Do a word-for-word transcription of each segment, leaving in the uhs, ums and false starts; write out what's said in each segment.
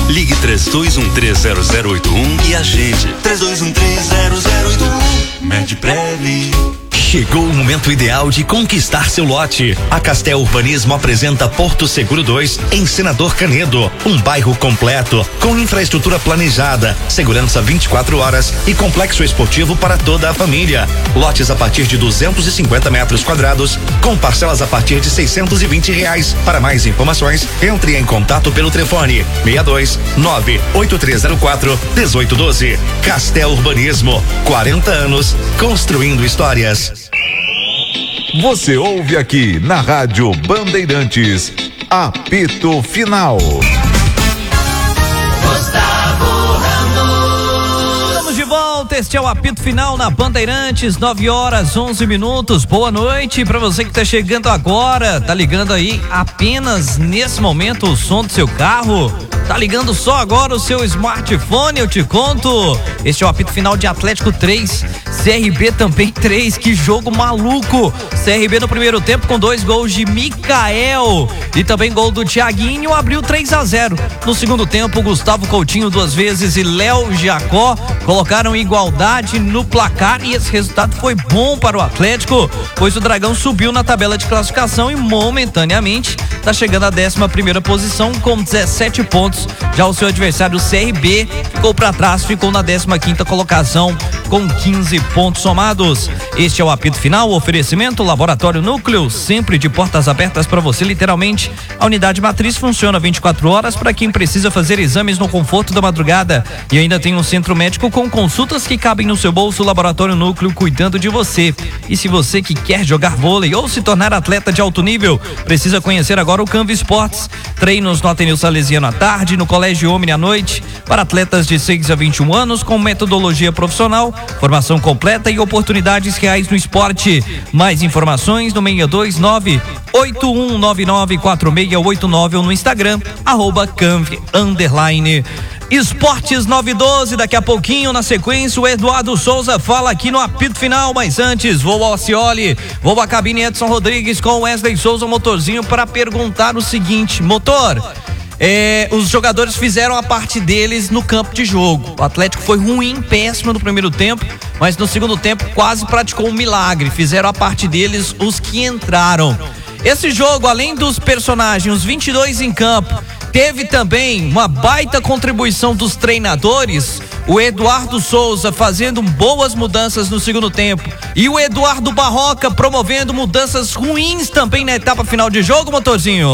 Ligue três dois um três zero zero oito um e agende. três dois um três zero zero oito um. Medprev. Chegou o momento ideal de conquistar seu lote. A Castel Urbanismo apresenta Porto Seguro dois, em Senador Canedo. Um bairro completo, com infraestrutura planejada, segurança vinte e quatro horas e complexo esportivo para toda a família. Lotes a partir de duzentos e cinquenta metros quadrados, com parcelas a partir de seiscentos e vinte reais. Para mais informações, entre em contato pelo telefone seis dois nove oito três zero quatro um oito um dois. Castel Urbanismo, quarenta anos construindo histórias. Você ouve aqui na Rádio Bandeirantes, apito final. Estamos de volta, este é o apito final na Bandeirantes, nove horas onze minutos. Boa noite para você que está chegando agora, tá ligando aí apenas nesse momento o som do seu carro. Tá ligando só agora o seu smartphone, eu te conto. Este é o apito final de Atlético três, C R B também três. Que jogo maluco. C R B no primeiro tempo com dois gols de Mikael e também gol do Thiaguinho, abriu três a zero. No segundo tempo, Gustavo Coutinho duas vezes e Léo Jacó colocaram igualdade no placar e esse resultado foi bom para o Atlético, pois o Dragão subiu na tabela de classificação e momentaneamente está chegando à décima primeira posição com dezessete pontos. Já o seu adversário, o C R B, ficou para trás, ficou na décima quinta colocação com quinze pontos somados. Este é o apito final, oferecimento Laboratório Núcleo, sempre de portas abertas para você, literalmente. A unidade matriz funciona vinte e quatro horas para quem precisa fazer exames no conforto da madrugada. E ainda tem um centro médico com consultas que cabem no seu bolso. Laboratório Núcleo, cuidando de você. E se você que quer jogar vôlei ou se tornar atleta de alto nível, precisa conhecer agora o Canva Esportes. Treinos no Ateneu Salesiano à tarde, no Colégio Omni à noite, para atletas de seis a vinte e um anos, com metodologia profissional, formação completa e oportunidades reais no esporte. Mais informações no seis dois nove oito um nove nove quatro seis oito nove ou no Instagram, arroba Canv underline. Esportes nove e doze, daqui a pouquinho na sequência o Eduardo Souza fala aqui no apito final, mas antes vou ao Cioli, vou à cabine Edson Rodrigues com Wesley Souza, motorzinho, para perguntar o seguinte: motor, é, os jogadores fizeram a parte deles no campo de jogo, o Atlético foi ruim, péssimo no primeiro tempo, mas no segundo tempo quase praticou um milagre, fizeram a parte deles os que entraram. Esse jogo, além dos personagens, os vinte e dois em campo, teve também uma baita contribuição dos treinadores, o Eduardo Souza fazendo boas mudanças no segundo tempo e o Eduardo Barroca promovendo mudanças ruins também na etapa final de jogo, motorzinho.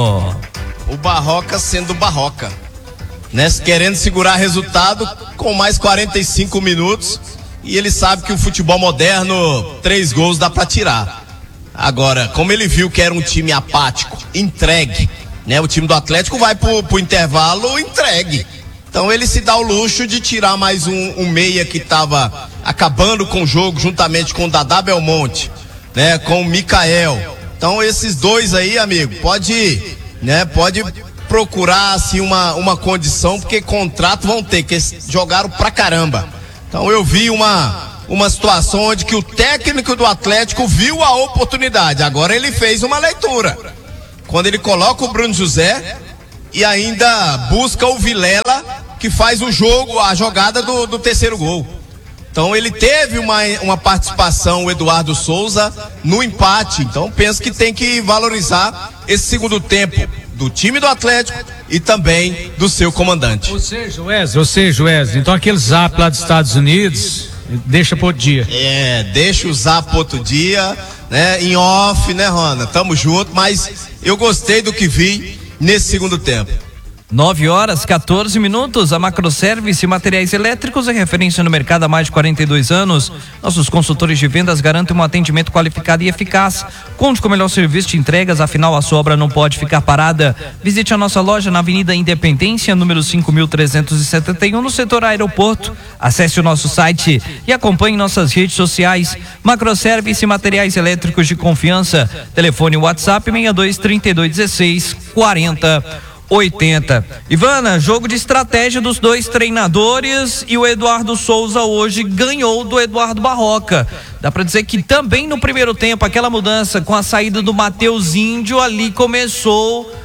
O Barroca sendo Barroca, né? Querendo segurar resultado com mais quarenta e cinco minutos, e ele sabe que o futebol moderno, três gols dá pra tirar. Agora, como ele viu que era um time apático, entregue, né? O time do Atlético vai pro, pro intervalo entregue. Então ele se dá o luxo de tirar mais um, um meia que estava acabando com o jogo, juntamente com o Dadá Belmonte, né? Com o Mikael. Então esses dois aí, amigo, pode, né? Pode procurar assim uma, uma condição, porque contrato vão ter, que jogaram pra caramba. Então eu vi uma uma situação onde que o técnico do Atlético viu a oportunidade. Agora ele fez uma leitura. Quando ele coloca o Bruno José e ainda busca o Vilela, que faz o jogo, a jogada do, do terceiro gol. Então ele teve uma, uma participação, o Eduardo Souza, no empate. Então penso que tem que valorizar esse segundo tempo do time do Atlético e também do seu comandante. Ou seja, Wesley, ou seja, Wesley, então aquele zap lá dos Estados Unidos, deixa pro outro dia. É, deixa o zap pro outro dia, né? Em off, né, Rona? Tamo junto, mas eu gostei do que vi nesse segundo tempo. nove horas, quatorze minutos. A Macroservice Materiais Elétricos é referência no mercado há mais de quarenta e dois anos. Nossos consultores de vendas garantem um atendimento qualificado e eficaz. Conte com o melhor serviço de entregas, afinal a sua obra não pode ficar parada. Visite a nossa loja na Avenida Independência, número cinco mil trezentos e setenta e um, no setor aeroporto. Acesse o nosso site e acompanhe nossas redes sociais. Macroservice Materiais Elétricos de confiança. Telefone WhatsApp seis dois, trinta e dois, dezesseis, quarenta, oitenta. Ivana, jogo de estratégia dos dois treinadores e o Eduardo Souza hoje ganhou do Eduardo Barroca. Dá pra dizer que também no primeiro tempo, aquela mudança com a saída do Matheus Índio, ali começou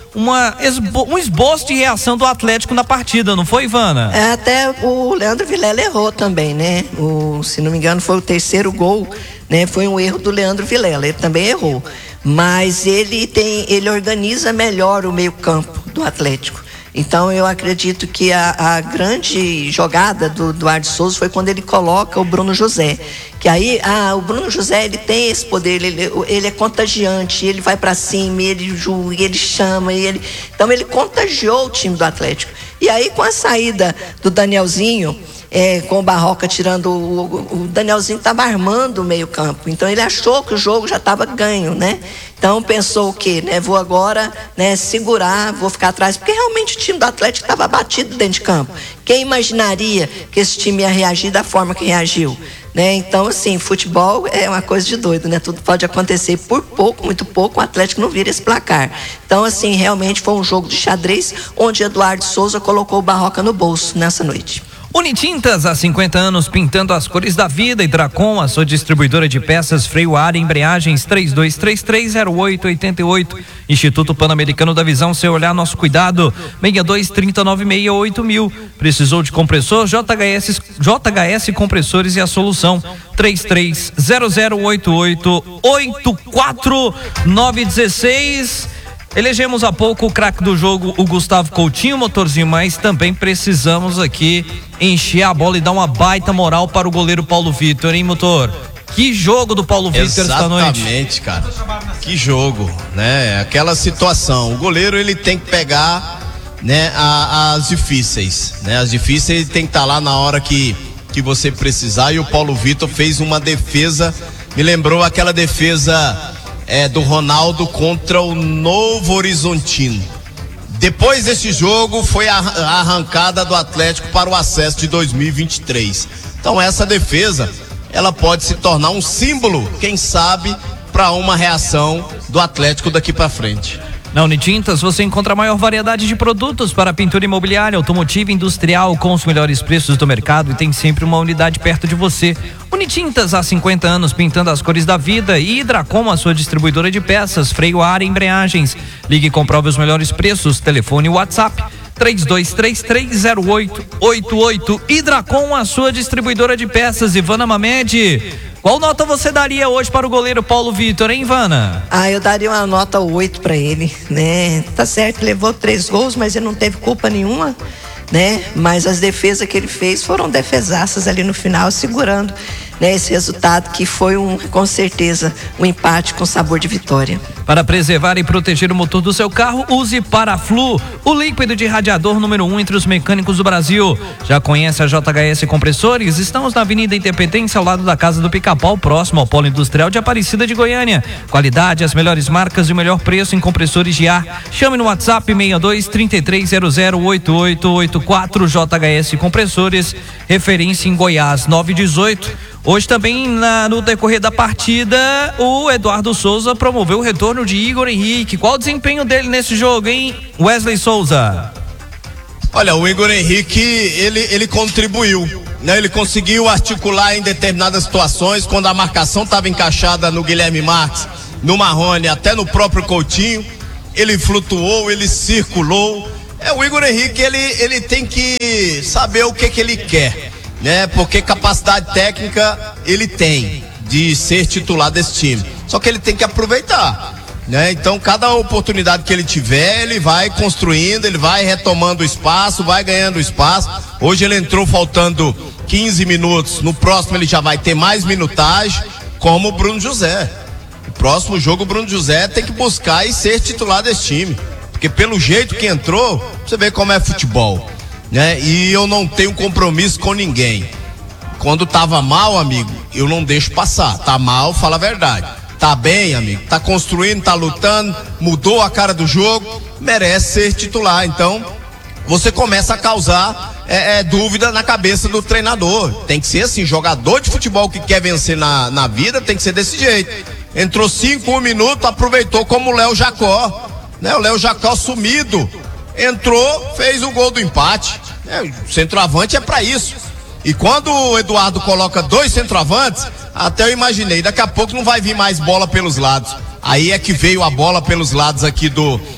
uma, um esboço de reação do Atlético na partida, não foi, Ivana? É, até o Leandro Vilela errou também, né? O, se não me engano, foi o terceiro gol, né? Foi um erro do Leandro Vilela, ele também errou. Mas ele tem, ele organiza melhor o meio-campo do Atlético. Então eu acredito que a, a grande jogada do Eduardo Souza foi quando ele coloca o Bruno José. Que aí, ah, o Bruno José, ele tem esse poder, ele, ele é contagiante, ele vai pra cima, ele julga, ele chama, ele... Então ele contagiou o time do Atlético. E aí com a saída do Danielzinho, é, com o Barroca tirando, o, o Danielzinho estava armando o meio campo, então ele achou que o jogo já estava ganho, né? Então pensou o quê, né? Vou agora, né, segurar, vou ficar atrás, porque realmente o time do Atlético estava batido dentro de campo. Quem imaginaria que esse time ia reagir da forma que reagiu? Né? Então, assim, futebol é uma coisa de doido, né? Tudo pode acontecer por pouco, muito pouco, o Atlético não vira esse placar. Então, assim, realmente foi um jogo de xadrez, onde Eduardo Souza colocou o Barroca no bolso nessa noite. Unitintas, há cinquenta anos pintando as cores da vida. E Dracon, a sua distribuidora de peças, freio ar e embreagens, três dois três três zero oito oito oito. Instituto Pan-Americano da Visão, seu olhar, nosso cuidado, seis dois três nove seis oito mil. Precisou de compressor? J H S, J H S Compressores e a solução, três três zero zero oito oito oito quatro nove um seis. Elegemos há pouco o craque do jogo, o Gustavo Coutinho, motorzinho, mas também precisamos aqui encher a bola e dar uma baita moral para o goleiro Paulo Vitor, hein, motor? Que jogo do Paulo Vitor esta noite. Exatamente, cara. Que jogo, né? Aquela situação. O goleiro, ele tem que pegar, né, a, as difíceis, né? As difíceis, ele tem que estar lá na hora que, que você precisar, e o Paulo Vitor fez uma defesa, me lembrou aquela defesa... É, do Ronaldo contra o Novo Horizontino. Depois desse jogo foi a, a arrancada do Atlético para o acesso de dois mil e vinte e três. Então essa defesa, ela pode se tornar um símbolo, quem sabe, para uma reação do Atlético daqui para frente. Na Unitintas você encontra a maior variedade de produtos para pintura imobiliária, automotiva e industrial com os melhores preços do mercado, e tem sempre uma unidade perto de você. Unitintas, há cinquenta anos pintando as cores da vida. E Hidracom, a sua distribuidora de peças, freio ar e embreagens. Ligue e comprove os melhores preços. Telefone e WhatsApp três dois três três zero oito oito oito. Hidracom, a sua distribuidora de peças. Ivana Mamed, qual nota você daria hoje para o goleiro Paulo Vitor, hein, Ivana? Ah, eu daria uma nota oito para ele, né? Tá certo, levou três gols, mas ele não teve culpa nenhuma, né? Mas as defesas que ele fez foram defesaças ali no final, segurando, né, esse resultado que foi um, com certeza, um empate com sabor de vitória. Para preservar e proteger o motor do seu carro, use Paraflu, o líquido de radiador número um entre os mecânicos do Brasil. Já conhece a J H S Compressores? Estamos na Avenida Independência, ao lado da Casa do Pica-Pau, próximo ao Polo Industrial de Aparecida de Goiânia. Qualidade, as melhores marcas e o melhor preço em compressores de ar. Chame no WhatsApp seis dois três três zero zero oito oito oito quatro. J H S Compressores, referência em Goiás, nove dezoito. Hoje também, na, no decorrer da partida, o Eduardo Souza promoveu o retorno de Igor Henrique. Qual o desempenho dele nesse jogo, hein, Wesley Souza? Olha, o Igor Henrique, ele, ele contribuiu, né? Ele conseguiu articular em determinadas situações, quando a marcação estava encaixada no Guilherme Marques, no Marrone, até no próprio Coutinho. Ele flutuou, ele circulou. É, o Igor Henrique, ele, ele tem que saber o que que ele quer, né? Porque capacidade técnica ele tem de ser titular desse time. Só que ele tem que aproveitar, né? Então, cada oportunidade que ele tiver, ele vai construindo, ele vai retomando o espaço, vai ganhando espaço. Hoje ele entrou faltando quinze minutos, no próximo ele já vai ter mais minutagem, como o Bruno José. O próximo jogo o Bruno José tem que buscar e ser titular desse time, porque pelo jeito que entrou, você vê como é futebol, né? E eu não tenho compromisso com ninguém. Quando tava mal, amigo, eu não deixo passar. Tá mal, fala a verdade. Tá bem, amigo, tá construindo, tá lutando, mudou a cara do jogo, merece ser titular. Então, você começa a causar é, é, dúvida na cabeça do treinador. Tem que ser assim, jogador de futebol que quer vencer na, na vida tem que ser desse jeito. Entrou cinco, um minuto, aproveitou como o Léo Jacó, né? O Léo Jacó sumido, entrou, fez o gol do empate, né? O centroavante é pra isso. E quando o Eduardo coloca dois centroavantes, até eu imaginei, daqui a pouco não vai vir mais bola pelos lados. Aí é que veio a bola pelos lados aqui do,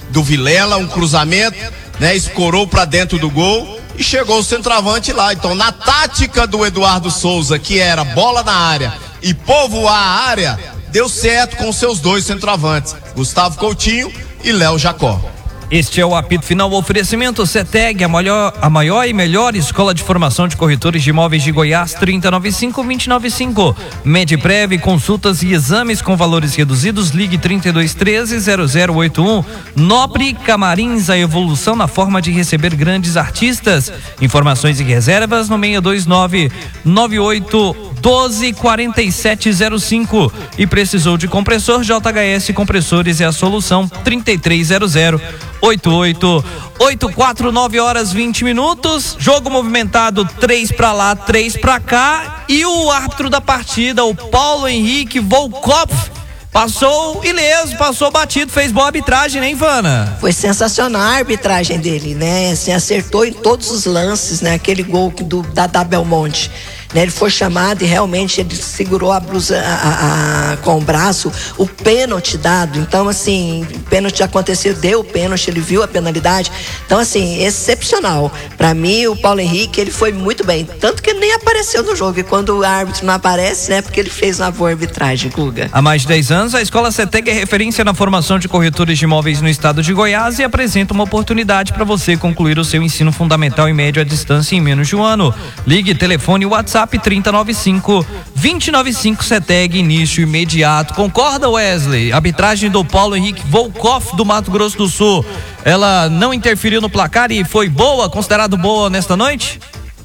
do Vilela, um cruzamento, né? Escorou para dentro do gol e chegou o centroavante lá. Então, na tática do Eduardo Souza, que era bola na área e povoar a área, deu certo com seus dois centroavantes, Gustavo Coutinho e Léo Jacó. Este é o apito final, oferecimento CETEG, a maior, a maior e melhor escola de formação de corretores de imóveis de Goiás, trinta e noventa e cinco, vinte e noventa e cinco. Medprev, consultas e exames com valores reduzidos, ligue trinta e dois, treze, zero zero oito um. Nobre Camarins, a evolução na forma de receber grandes artistas. Informações e reservas no seis dois nove, nove oito doze, quarenta e sete zero cinco. E precisou de compressor? J H S Compressores é a solução. trinta e três zero zero, oito oito oito quatro, nove horas vinte minutos. Jogo movimentado, três pra lá, três pra cá. E o árbitro da partida, o Paulo Henrique Volkopf, passou ileso, passou batido, fez boa arbitragem, né, Ivana? Foi sensacional a arbitragem dele, né? Assim, acertou em todos os lances, né? Aquele gol do, da, da Belmonte. Né, ele foi chamado e realmente ele segurou a blusa a, a, a, com o braço, o pênalti dado. Então, assim, o pênalti aconteceu, deu o pênalti, ele viu a penalidade. Então, assim, excepcional. Para mim, o Paulo Henrique, ele foi muito bem. Tanto que ele nem apareceu no jogo. E quando o árbitro não aparece, né, porque ele fez uma boa arbitragem, Guga. Há mais de dez anos, a Escola CETEG é referência na formação de corretores de imóveis no estado de Goiás e apresenta uma oportunidade para você concluir o seu ensino fundamental e médio à distância em menos de um ano. Ligue, telefone e WhatsApp trinta noventa e cinco, vinte e noventa e cinco. CETEG, início imediato. Concorda, Wesley? Arbitragem do Paulo Henrique Volkopf do Mato Grosso do Sul, ela não interferiu no placar e foi boa, considerado boa nesta noite?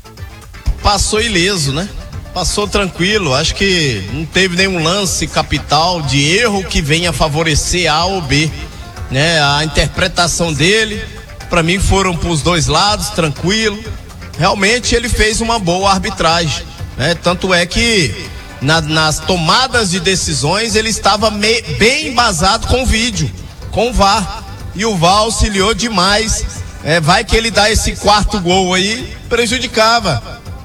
Passou ileso, né? Passou tranquilo, acho que não teve nenhum lance capital de erro que venha favorecer A ou B, né? A interpretação dele, para mim, foram para os dois lados, tranquilo. Realmente ele fez uma boa arbitragem, né? Tanto é que na, nas tomadas de decisões ele estava me, bem embasado com o vídeo, com o V A R, e o V A R auxiliou demais. É, vai que ele dá esse quarto gol aí, prejudicava.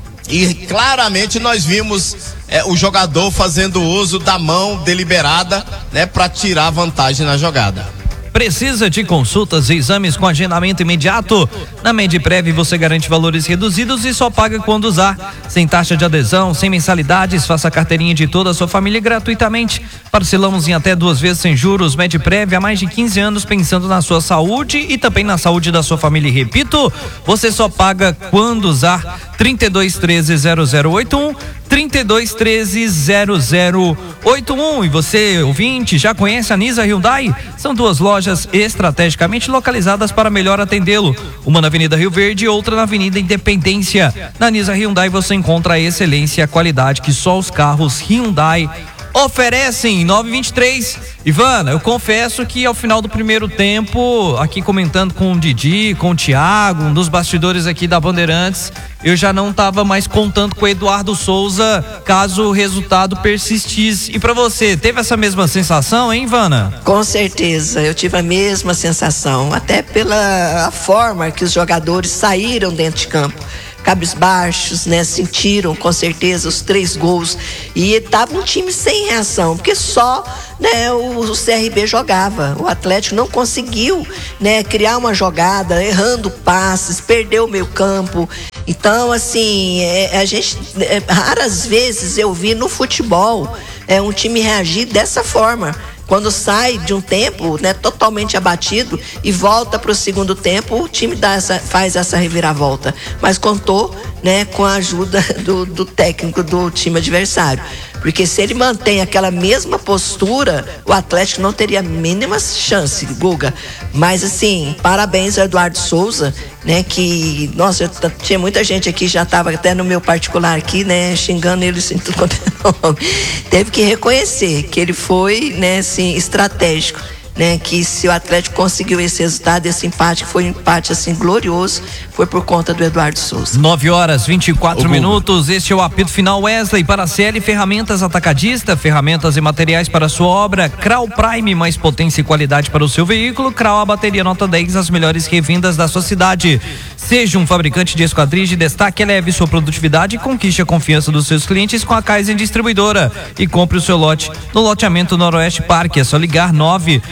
E claramente nós vimos é, o jogador fazendo uso da mão deliberada, né, para tirar vantagem na jogada. Precisa de consultas e exames com agendamento imediato? Na Medprev você garante valores reduzidos e só paga quando usar. Sem taxa de adesão, sem mensalidades, faça a carteirinha de toda a sua família gratuitamente. Parcelamos em até duas vezes sem juros. Medprev há mais de quinze anos pensando na sua saúde e também na saúde da sua família. E repito, você só paga quando usar. trinta e dois, treze, zero zero oito um, trinta e dois, treze, zero zero oito um. E você, ouvinte, já conhece a Nisa Hyundai? São duas lojas estrategicamente localizadas para melhor atendê-lo. Uma na Avenida Rio Verde e outra na Avenida Independência. Na Nisa Hyundai você encontra a excelência e a qualidade que só os carros Hyundai oferecem. Nove vinte e três. Ivana, eu confesso que ao final do primeiro tempo, aqui comentando com o Didi, com o Thiago, um dos bastidores aqui da Bandeirantes, eu já não estava mais contando com o Eduardo Souza caso o resultado persistisse. E para você, teve essa mesma sensação, hein, Ivana? Com certeza, eu tive a mesma sensação, até pela a forma que os jogadores saíram dentro de campo. Cabisbaixos, né? Sentiram com certeza os três gols e tava um time sem reação, porque só, né, o, o C R B jogava. O Atlético não conseguiu, né, criar uma jogada, errando passes, perdeu o meio campo. Então, assim, é, a gente é, raras vezes eu vi no futebol é, um time reagir dessa forma. Quando sai de um tempo, né, totalmente abatido e volta para o segundo tempo, o time dá essa, faz essa reviravolta. Mas contou, né, com a ajuda do, do técnico do time adversário. Porque se ele mantém aquela mesma postura, o Atlético não teria a mínima chance, Guga. Mas assim, parabéns ao Eduardo Souza, né, que, nossa, eu, tinha muita gente aqui, já estava até no meu particular aqui, né, xingando ele assim, tudo quanto é nome. Teve que reconhecer que ele foi, né, assim, estratégico. Né, que se o Atlético conseguiu esse resultado, esse empate, que foi um empate assim glorioso, foi por conta do Eduardo Souza. nove horas e vinte e quatro minutos. Este é o apito final, Wesley. Para a C L Ferramentas Atacadista, ferramentas e materiais para a sua obra. Crau Prime, mais potência e qualidade para o seu veículo. Crau, a bateria nota dez, as melhores revendas da sua cidade. Seja um fabricante de esquadrias de destaque, eleve sua produtividade e conquiste a confiança dos seus clientes com a Kaizen Distribuidora. E compre o seu lote no loteamento Noroeste Parque. É só ligar nove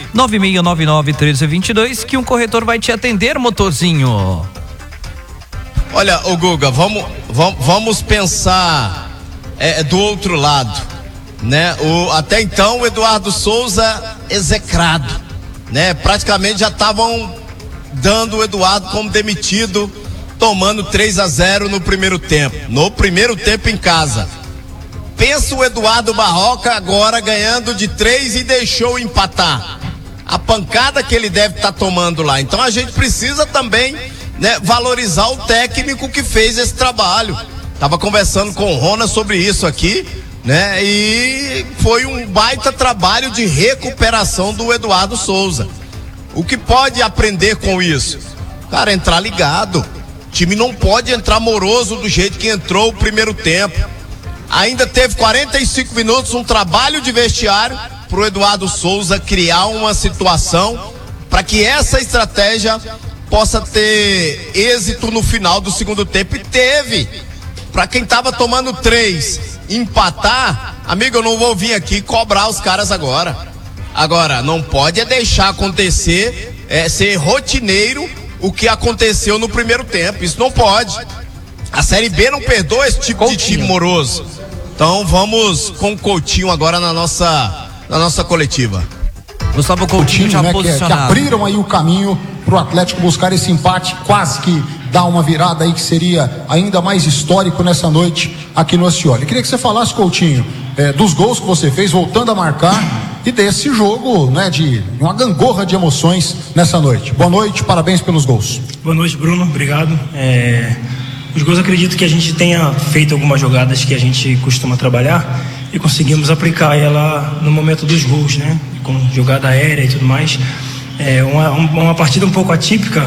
nove seis nove nove um três dois dois que um corretor vai te atender, motorzinho. Olha, ô Guga, vamos, vamos, vamos pensar é, do outro lado, né? O, até então o Eduardo Souza execrado, né? Praticamente já estavam dando o Eduardo como demitido, tomando três a zero no primeiro tempo, no primeiro tempo em casa. Pensa o Eduardo Barroca agora ganhando de três e deixou empatar. A pancada que ele deve estar tá tomando lá. Então a gente precisa também, né, valorizar o técnico que fez esse trabalho. Tava conversando com o Rona sobre isso aqui, né? E foi um baita trabalho de recuperação do Eduardo Souza. O que pode aprender com isso? Cara, entrar ligado. O time não pode entrar moroso do jeito que entrou o primeiro tempo. Ainda teve quarenta e cinco minutos, um trabalho de vestiário pro Eduardo Souza criar uma situação para que essa estratégia possa ter êxito no final do segundo tempo. E teve. Para quem tava tomando três, empatar, amigo, eu não vou vir aqui cobrar os caras agora. Agora, não pode é deixar acontecer, é, ser rotineiro o que aconteceu no primeiro tempo. Isso não pode. A Série B não perdoa esse tipo Coutinho. de time moroso. Então vamos com o Coutinho agora na nossa, na nossa coletiva. Gustavo Coutinho já né, posicionado. Que, que abriram aí o caminho para o Atlético buscar esse empate, quase que dá uma virada aí que seria ainda mais histórico nessa noite aqui no Ascioli. Queria que você falasse, Coutinho, é, dos gols que você fez, voltando a marcar, e desse jogo, né, de uma gangorra de emoções nessa noite. Boa noite, parabéns pelos gols. Boa noite, Bruno, obrigado. É... Os gols, acredito que a gente tenha feito algumas jogadas que a gente costuma trabalhar e conseguimos aplicar ela no momento dos gols, né? Com jogada aérea e tudo mais. É uma, uma partida um pouco atípica,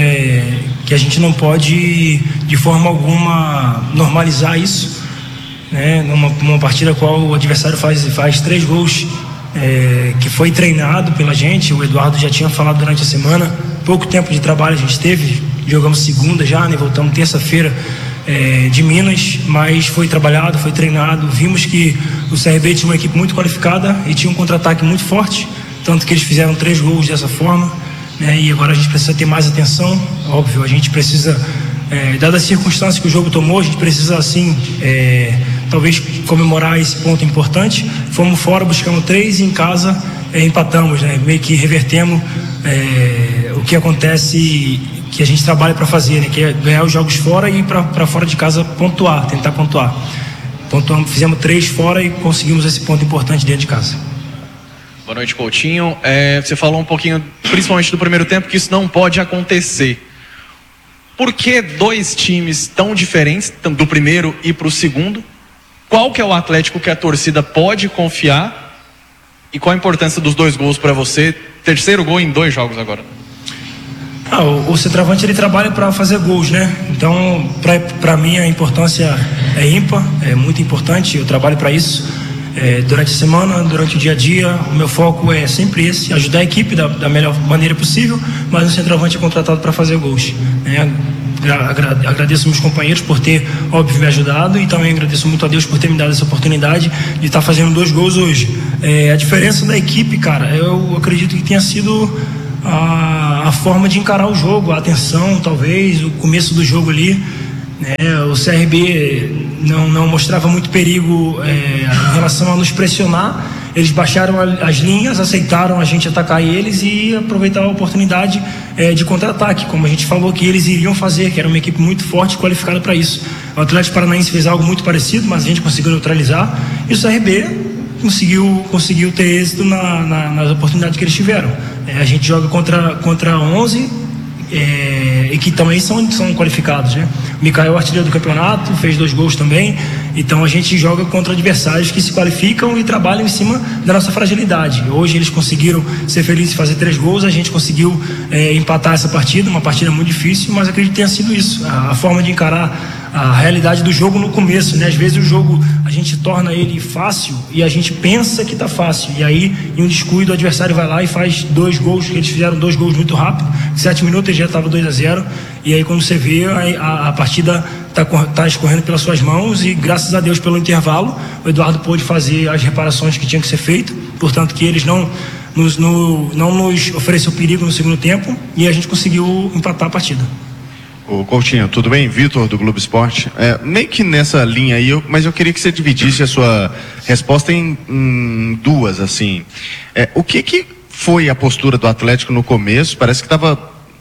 é, que a gente não pode de forma alguma normalizar isso, né? Numa, numa partida qual o adversário faz, faz três gols, é, que foi treinado pela gente. O Eduardo já tinha falado durante a semana, pouco tempo de trabalho a gente teve, jogamos segunda já, né? Voltamos terça-feira é, de Minas, mas foi trabalhado, foi treinado. Vimos que o C R B tinha uma equipe muito qualificada e tinha um contra-ataque muito forte, tanto que eles fizeram três gols dessa forma, né? E agora a gente precisa ter mais atenção, óbvio, a gente precisa, é, dadas as circunstâncias que o jogo tomou, a gente precisa assim, é, talvez comemorar esse ponto importante. Fomos fora, buscamos três e em casa é, empatamos, né? Meio que revertemos é, o que acontece, que a gente trabalha para fazer, né? Que é ganhar os jogos fora e ir para fora de casa pontuar, tentar pontuar. Pontuamos, fizemos três fora e conseguimos esse ponto importante dentro de casa. Boa noite, Coutinho. É, você falou um pouquinho, principalmente do primeiro tempo, que isso não pode acontecer. Por que dois times tão diferentes, do primeiro e para o segundo? Qual que é o Atlético que a torcida pode confiar? E qual a importância dos dois gols para você? Terceiro gol em dois jogos agora. Ah, o, o centroavante ele trabalha para fazer gols, né? Então, para mim a importância é ímpar, é muito importante. Eu trabalho para isso é, durante a semana, durante o dia a dia. O meu foco é sempre esse: ajudar a equipe da, da melhor maneira possível, mas o centroavante é contratado para fazer gols, né? Agradeço meus companheiros por ter, óbvio, me ajudado, e também agradeço muito a Deus por ter me dado essa oportunidade de estar fazendo dois gols hoje. É, a diferença da equipe, cara, eu acredito que tenha sido a, a forma de encarar o jogo, a atenção, talvez, o começo do jogo ali. É, o C R B não, não mostrava muito perigo é, em relação a nos pressionar. Eles baixaram as linhas, aceitaram a gente atacar eles e aproveitar a oportunidade é, de contra-ataque, como a gente falou que eles iriam fazer, que era uma equipe muito forte e qualificada para isso. O Atlético Paranaense fez algo muito parecido, mas a gente conseguiu neutralizar, e o C R B conseguiu, conseguiu ter êxito na, na, nas oportunidades que eles tiveram. É, a gente joga contra, contra onze É, e que também são, são qualificados, né? O Mikael é o artilheiro do campeonato, fez dois gols também. Então a gente joga contra adversários que se qualificam e trabalham em cima da nossa fragilidade. Hoje eles conseguiram ser felizes e fazer três gols. A gente conseguiu é, empatar essa partida, uma partida muito difícil, mas acredito que tenha sido isso, a, a forma de encarar a realidade do jogo no começo, né? Às vezes o jogo a gente torna ele fácil e a gente pensa que tá fácil, e aí em um descuido o adversário vai lá e faz dois gols, que eles fizeram dois gols muito rápido, em sete minutos ele já estava dois a zero, e aí quando você vê a, a, a partida tá, tá escorrendo pelas suas mãos, e graças a Deus pelo intervalo o Eduardo pôde fazer as reparações que tinham que ser feitas, portanto que eles não nos, no, não nos ofereceu perigo no segundo tempo e a gente conseguiu empatar a partida. Ô Coutinho, tudo bem? Vitor do Globo Esporte. É, meio que nessa linha aí, eu, mas eu queria que você dividisse a sua resposta em, em duas, assim. É, o que que foi a postura do Atlético no começo? Parece que estava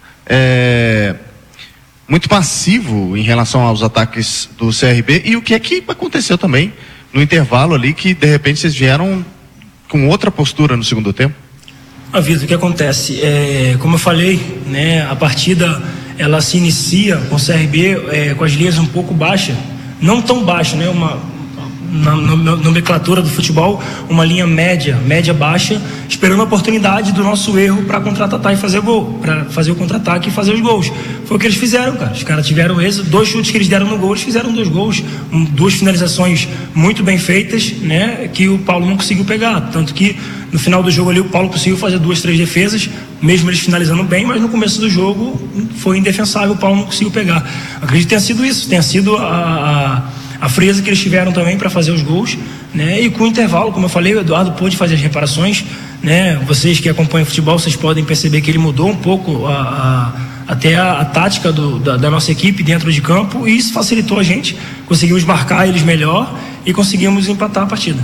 é, muito passivo em relação aos ataques do C R B. E o que é que aconteceu também no intervalo ali, que de repente vocês vieram com outra postura no segundo tempo? Ah, Vitor, o que acontece? É, como eu falei, né, a partida ela se inicia com o C R B é, com as linhas um pouco baixas, não tão baixas, né, uma, na, na, na nomenclatura do futebol, uma linha média, média baixa, esperando a oportunidade do nosso erro para contra-atacar e fazer gol, para fazer o contra-ataque e fazer os gols. Foi o que eles fizeram, cara. Os caras tiveram êxito, dois chutes que eles deram no gol, eles fizeram dois gols, um, duas finalizações muito bem feitas, né, que o Paulo não conseguiu pegar, tanto que no final do jogo ali o Paulo conseguiu fazer duas, três defesas, mesmo eles finalizando bem, mas no começo do jogo foi indefensável, o Paulo não conseguiu pegar. Acredito que tenha sido isso, tenha sido a, a, a frieza que eles tiveram também para fazer os gols, né? E com o intervalo, como eu falei, o Eduardo pôde fazer as reparações, né? Vocês que acompanham o futebol, vocês podem perceber que ele mudou um pouco a, a, até a, a tática do, da, da nossa equipe dentro de campo, e isso facilitou a gente, conseguimos marcar eles melhor e conseguimos empatar a partida.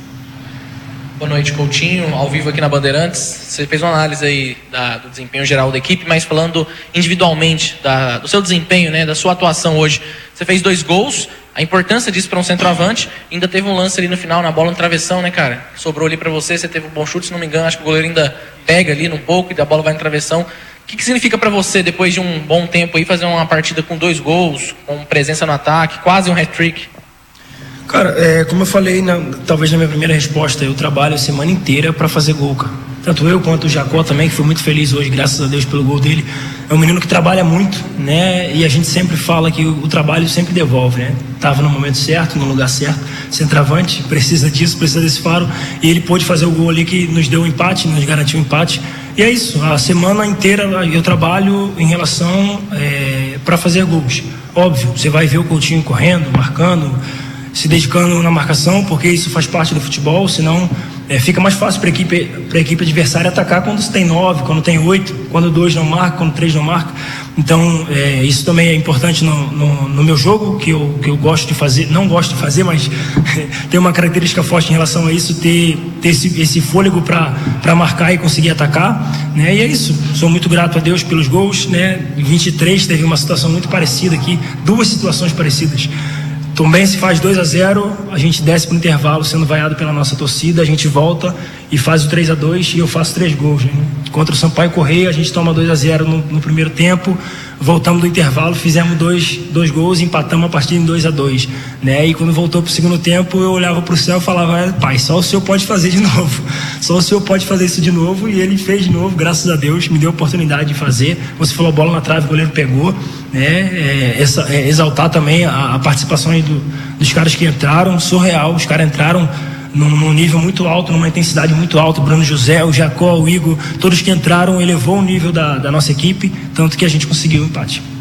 Boa noite, Coutinho, ao vivo aqui na Bandeirantes. Você fez uma análise aí da, do desempenho geral da equipe, mas falando individualmente da, do seu desempenho, né, da sua atuação hoje. Você fez dois gols, a importância disso para um centroavante, ainda teve um lance ali no final, na bola no travessão, né, cara? Sobrou ali para você, você teve um bom chute, se não me engano, acho que o goleiro ainda pega ali um pouco e a bola vai no travessão. O que, que significa para você, depois de um bom tempo aí, fazer uma partida com dois gols, com presença no ataque, quase um hat-trick? Cara, é, como eu falei, na, talvez na minha primeira resposta, eu trabalho a semana inteira para fazer gol, cara. Tanto eu quanto o Jacó também, que foi muito feliz hoje, graças a Deus pelo gol dele. É um menino que trabalha muito, né? E a gente sempre fala que o, o trabalho sempre devolve, né? Tava no momento certo, no lugar certo. Centroavante, precisa disso, precisa desse faro. E ele pôde fazer o gol ali que nos deu o empate, nos garantiu o empate. E é isso, a semana inteira eu trabalho em relação é, para fazer gols. Óbvio, você vai ver o Coutinho correndo, marcando, se dedicando na marcação, porque isso faz parte do futebol, senão é, fica mais fácil para a equipe, para a equipe adversária atacar quando você tem nove, quando tem oito, quando dois não marca, quando três não marca. Então, é, isso também é importante no, no, no meu jogo, que eu, que eu gosto de fazer, não gosto de fazer, mas tem uma característica forte em relação a isso, ter, ter esse, esse fôlego para marcar e conseguir atacar, né? E é isso, sou muito grato a Deus pelos gols, né? Em vinte e três teve uma situação muito parecida aqui, duas situações parecidas. Também se faz dois a zero, a gente desce para o intervalo sendo vaiado pela nossa torcida, a gente volta e faz o três a dois e eu faço três gols, né? Contra o Sampaio Correia a gente toma dois a zero no, no primeiro tempo, voltamos do intervalo, fizemos dois, dois gols e empatamos a partida em dois a dois, né? E quando voltou para o segundo tempo eu olhava para o céu e falava, pai, só o senhor pode fazer de novo, só o senhor pode fazer isso de novo, e ele fez de novo, graças a Deus, me deu a oportunidade de fazer. Você falou, bola na trave, o goleiro pegou, né? É, essa, é, exaltar também a, a participação aí do, dos caras que entraram, surreal, os caras entraram num, num nível muito alto, numa intensidade muito alta. O Bruno José, o Jacó, o Igor, todos que entraram elevou o nível da, da nossa equipe, tanto que a gente conseguiu o empate.